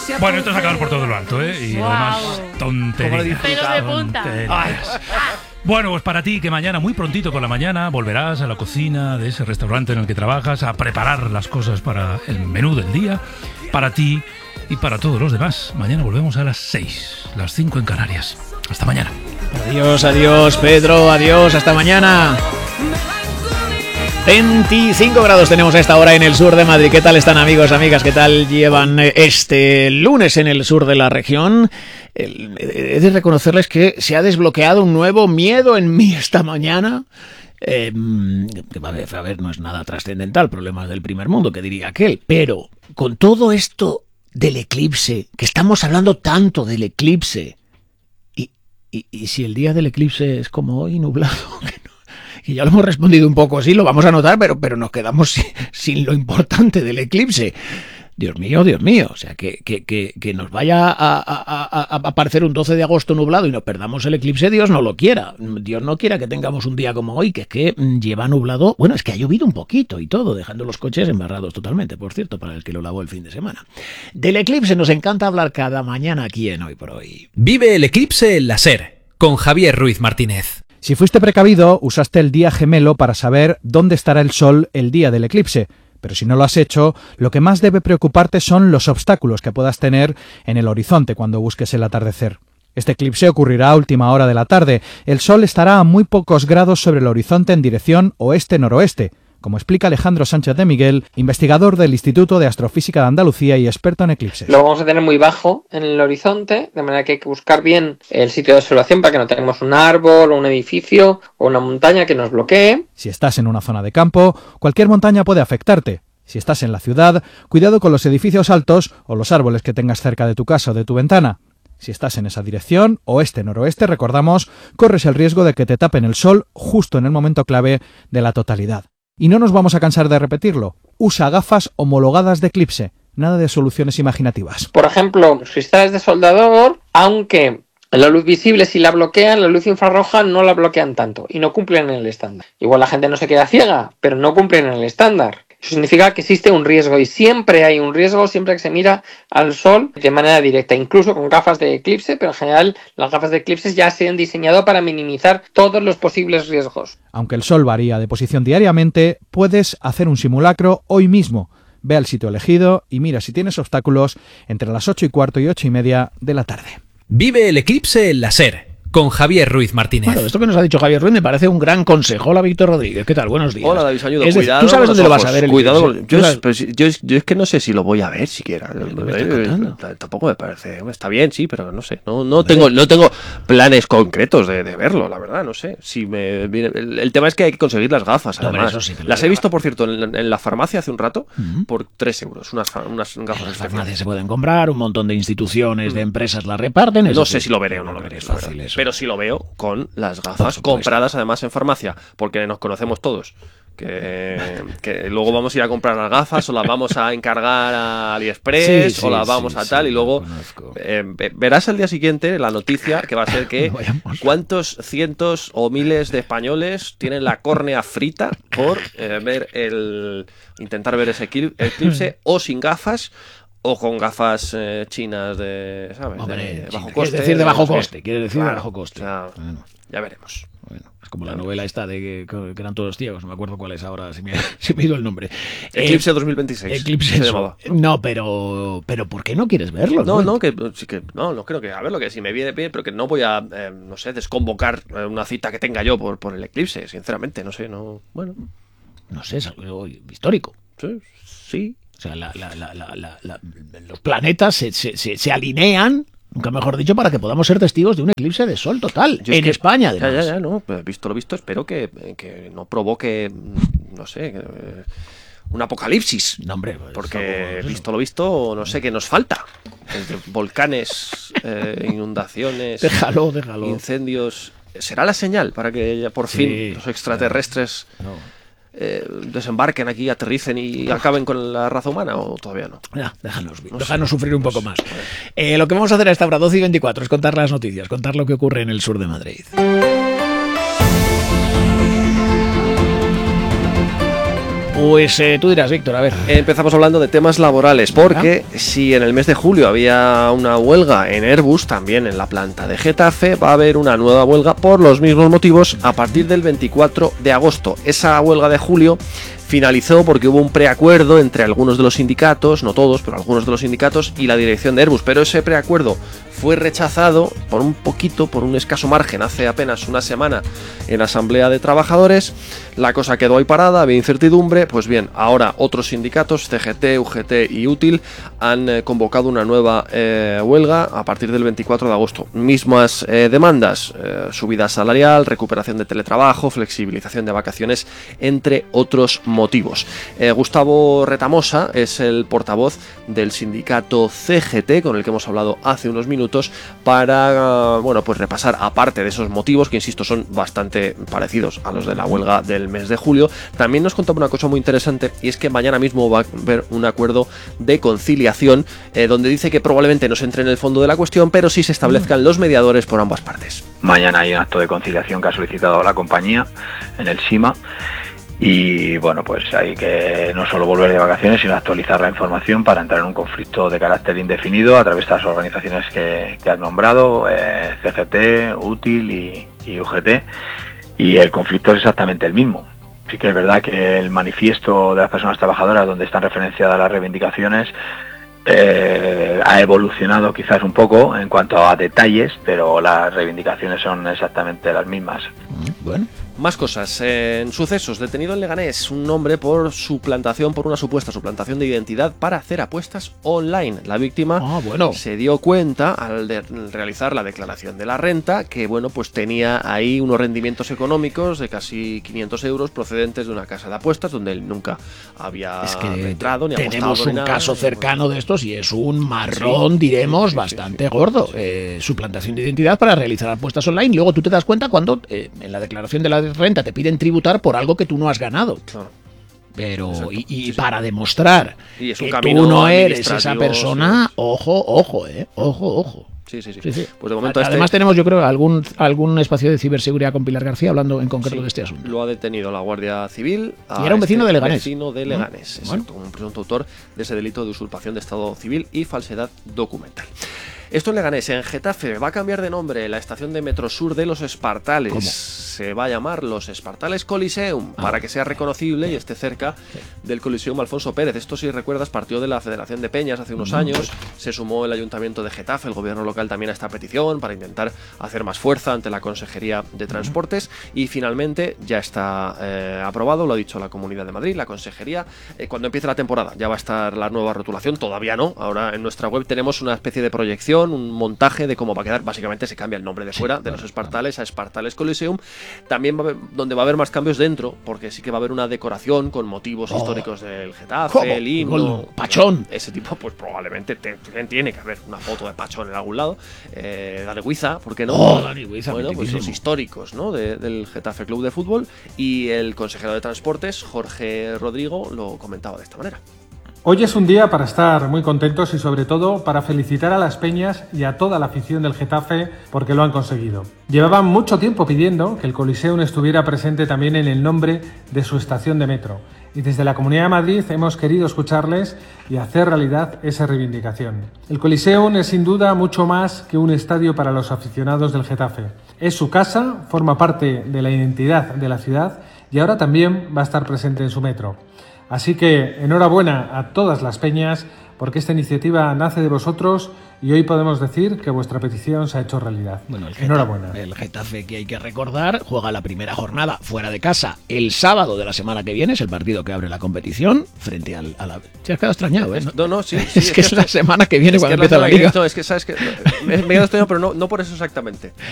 Bueno, esto es acabar por todo lo alto, ¿eh? Y además, tonterías. Pelos de punta. Bueno, pues para ti, que mañana, muy prontito por la mañana, volverás a la cocina de ese restaurante en el que trabajas a preparar las cosas para el menú del día, para ti y para todos los demás. Mañana volvemos a las 6, las 5 en Canarias. Hasta mañana. Adiós, adiós, Pedro, adiós, hasta mañana. 25 grados tenemos a esta hora en el sur de Madrid. ¿Qué tal están, amigos, amigas? ¿Qué tal llevan este lunes en el sur de la región? He de reconocerles que se ha desbloqueado un nuevo miedo en mí esta mañana. Que a ver, no es nada trascendental, problemas del primer mundo, que diría aquel. Pero con todo esto del eclipse, que estamos hablando tanto del eclipse, y si el día del eclipse es como hoy, nublado, y ya lo hemos respondido un poco así, lo vamos a notar, pero nos quedamos sin lo importante del eclipse. Dios mío, o sea, que nos vaya a aparecer un 12 de agosto nublado y nos perdamos el eclipse, Dios no lo quiera. Dios no quiera que tengamos un día como hoy, que es que lleva nublado. Bueno, es que ha llovido un poquito y todo, dejando los coches embarrados totalmente, por cierto, para el que lo lavó el fin de semana. Del eclipse nos encanta hablar cada mañana aquí en Hoy por Hoy. Vive el eclipse en la SER, con Javier Ruiz Martínez. Si fuiste precavido, usaste el día gemelo para saber dónde estará el sol el día del eclipse. Pero si no lo has hecho, lo que más debe preocuparte son los obstáculos que puedas tener en el horizonte cuando busques el atardecer. Este eclipse ocurrirá a última hora de la tarde. El sol estará a muy pocos grados sobre el horizonte en dirección oeste-noroeste, como explica Alejandro Sánchez de Miguel, investigador del Instituto de Astrofísica de Andalucía y experto en eclipses. Lo vamos a tener muy bajo en el horizonte, de manera que hay que buscar bien el sitio de observación para que no tengamos un árbol, o un edificio o una montaña que nos bloquee. Si estás en una zona de campo, cualquier montaña puede afectarte. Si estás en la ciudad, cuidado con los edificios altos o los árboles que tengas cerca de tu casa o de tu ventana. Si estás en esa dirección, oeste-noroeste, recordamos, corres el riesgo de que te tapen el sol justo en el momento clave de la totalidad. Y no nos vamos a cansar de repetirlo. Usa gafas homologadas de eclipse. Nada de soluciones imaginativas. Por ejemplo, los cristales de soldador, aunque la luz visible sí la bloquean, la luz infrarroja no la bloquean tanto y no cumplen en el estándar. Igual la gente no se queda ciega, pero no cumplen en el estándar. Eso significa que existe un riesgo y siempre hay un riesgo siempre que se mira al sol de manera directa, incluso con gafas de eclipse, pero en general las gafas de eclipse ya se han diseñado para minimizar todos los posibles riesgos. Aunque el sol varía de posición diariamente, puedes hacer un simulacro hoy mismo. Ve al sitio elegido y mira si tienes obstáculos entre las 8:15 y 8:30 de la tarde. Vive el eclipse en la SER, con Javier Ruiz Martínez. Bueno, esto que nos ha dicho Javier Ruiz me parece un gran consejo. Hola, Víctor Rodríguez, ¿qué tal? Buenos días. Hola, David Sañudo, cuidado. ¿Tú sabes dónde lo vas a ver? Cuidado, yo es que no sé si lo voy a ver siquiera. Tampoco me parece. Está bien, sí, pero no sé. No tengo planes concretos de verlo, la verdad, no sé. Si el tema es que hay que conseguir las gafas, además. Sí, las he visto, por cierto, en la farmacia hace un rato, por 3 euros. Unas gafas. En las farmacias se pueden comprar, un montón de instituciones, de empresas las reparten. No sé si lo veré o no lo veré. Pero sí lo veo con las gafas compradas además en farmacia, porque nos conocemos todos. Que luego vamos a ir a comprar las gafas o las vamos a encargar a AliExpress o las vamos a tal y luego verás al día siguiente la noticia que va a ser que cuántos cientos o miles de españoles tienen la córnea frita por intentar ver ese eclipse o sin gafas o con gafas chinas de, ¿sabes? Hombre, de bajo coste. Quieres decir de bajo coste. De bajo coste. Ya veremos. Bueno, es como la novela esta de que eran todos ciegos, no me acuerdo cuál es ahora, se me ha ido el nombre. Eclipse 2026. Eclipse se llamaba. No, pero ¿por qué no quieres verlo? No creo que, a ver, lo que si me viene bien, pero que no voy a, no sé, desconvocar una cita que tenga yo por el eclipse, sinceramente, no sé, bueno. No sé, es algo histórico. Sí. O sea, los planetas se alinean, nunca mejor dicho, para que podamos ser testigos de un eclipse de sol total en España, además. Ya, no, pues visto lo visto, espero que no provoque, no sé, un apocalipsis. No, hombre, porque visto lo visto, no sé qué nos falta. Entre volcanes, inundaciones, déjalo. Incendios. ¿Será la señal para que ya por fin los extraterrestres desembarquen aquí, aterricen y acaben con la raza humana, o todavía no? Déjanos sufrir un poco más. Lo que vamos a hacer a esta hora 12:24 es contar las noticias, contar lo que ocurre en el sur de Madrid. Pues tú dirás, Víctor, a ver. Empezamos hablando de temas laborales, porque si en el mes de julio había una huelga en Airbus, también en la planta de Getafe va a haber una nueva huelga por los mismos motivos a partir del 24 de agosto. Esa huelga de julio finalizó porque hubo un preacuerdo entre algunos de los sindicatos, no todos, pero algunos de los sindicatos y la dirección de Airbus, pero ese preacuerdo fue rechazado por un escaso margen, hace apenas una semana en la Asamblea de Trabajadores. La cosa quedó ahí parada, había incertidumbre. Pues bien, ahora otros sindicatos, CGT, UGT y Útil, han convocado una nueva huelga a partir del 24 de agosto. Mismas demandas, subida salarial, recuperación de teletrabajo, flexibilización de vacaciones, entre otros motivos. Gustavo Retamosa es el portavoz del sindicato CGT, con el que hemos hablado hace unos minutos, para pues repasar, aparte de esos motivos, que insisto son bastante parecidos a los de la huelga del mes de julio. También nos contaba una cosa muy interesante, y es que mañana mismo va a haber un acuerdo de conciliación, donde dice que probablemente no se entre en el fondo de la cuestión, pero sí se establezcan los mediadores por ambas partes. Mañana hay un acto de conciliación que ha solicitado la compañía en el SIMA. Y bueno, pues hay que no solo volver de vacaciones, sino actualizar la información para entrar en un conflicto de carácter indefinido a través de las organizaciones que has nombrado, CGT, Útil y UGT, y el conflicto es exactamente el mismo. Sí que es verdad que el manifiesto de las personas trabajadoras, donde están referenciadas las reivindicaciones, ha evolucionado quizás un poco en cuanto a detalles, pero las reivindicaciones son exactamente las mismas. Bueno. Más cosas. En sucesos, detenido en Leganés un hombre por una supuesta suplantación de identidad para hacer apuestas online. La víctima se dio cuenta al realizar la declaración de la renta que pues tenía ahí unos rendimientos económicos de casi 500 euros procedentes de una casa de apuestas donde él nunca había entrado ni apostado. Tenemos un caso cercano de estos y es un marrón, diremos, bastante gordo. Suplantación de identidad para realizar apuestas online. Luego tú te das cuenta cuando en la declaración de la renta te piden tributar por algo que tú no has ganado. Claro. Pero para demostrar que tú no eres esa persona, ojo. Sí. Pues de momento además tenemos, yo creo, algún espacio de ciberseguridad con Pilar García hablando en concreto de este asunto. Lo ha detenido la Guardia Civil. Y era un vecino de Leganés. Exacto, un presunto autor de ese delito de usurpación de estado civil y falsedad documental. Esto en Leganés. En Getafe va a cambiar de nombre la estación de Metro Sur de Los Espartales. ¿Cómo? Se va a llamar Los Espartales Coliseum, para que sea reconocible y esté cerca del Coliseum Alfonso Pérez. Esto, si recuerdas, partió de la Federación de Peñas hace unos años. Se sumó el Ayuntamiento de Getafe, el gobierno local también, a esta petición para intentar hacer más fuerza ante la Consejería de Transportes, y finalmente ya está aprobado, lo ha dicho la Comunidad de Madrid, la Consejería. Cuando empiece la temporada ya va a estar la nueva rotulación, todavía no. Ahora en nuestra web tenemos una especie de proyección, un montaje de cómo va a quedar. Básicamente se cambia el nombre de fuera, de Los Espartales a Espartales Coliseum. También donde va a haber más cambios dentro, porque sí que va a haber una decoración con motivos históricos del Getafe, el himno, Pachón. Ese tipo, pues probablemente tiene que haber una foto de Pachón en algún lado. Dani Huiza, ¿por qué no? Dani Huiza, pues los históricos, ¿no? del Getafe Club de Fútbol. Y el consejero de Transportes, Jorge Rodrigo, lo comentaba de esta manera. Hoy es un día para estar muy contentos y sobre todo para felicitar a las Peñas y a toda la afición del Getafe porque lo han conseguido. Llevaban mucho tiempo pidiendo que el Coliseum estuviera presente también en el nombre de su estación de metro, y desde la Comunidad de Madrid hemos querido escucharles y hacer realidad esa reivindicación. El Coliseum es sin duda mucho más que un estadio para los aficionados del Getafe. Es su casa, forma parte de la identidad de la ciudad y ahora también va a estar presente en su metro. Así que enhorabuena a todas las peñas porque esta iniciativa nace de vosotros y hoy podemos decir que vuestra petición se ha hecho realidad. Bueno, enhorabuena. El Getafe, que hay que recordar, juega la primera jornada fuera de casa el sábado de la semana que viene, es el partido que abre la competición frente a la... Se has quedado extrañado, ¿eh? Sí. Es que es la semana que viene cuando empieza la liga. No, es que sabes que me he quedado extrañado, pero no por eso exactamente.